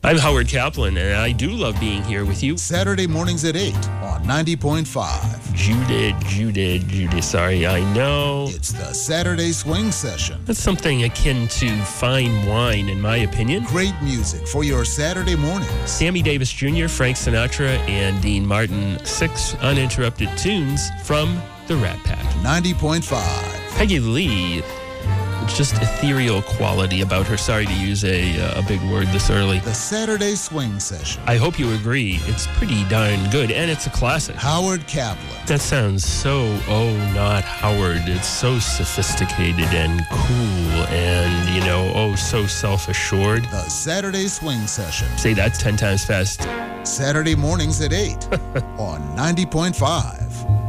I'm Howard Kaplan, and I do love being here with you. Saturday mornings at 8 on 90.5. Judy, sorry, I know. It's the Saturday Swing Session. That's something akin to fine wine, in my opinion. Great music for your Saturday mornings. Sammy Davis Jr., Frank Sinatra, and Dean Martin. 6 uninterrupted tunes from the Rat Pack. 90.5. Peggy Lee. Just ethereal quality about her. Sorry to use a big word this early. The Saturday Swing Session. I hope you agree. It's pretty darn good, and it's a classic. Howard Kaplan. That sounds so, not Howard. It's so sophisticated and cool and, so self-assured. The Saturday Swing Session. Say that 10 times fast. Saturday mornings at 8 on 90.5.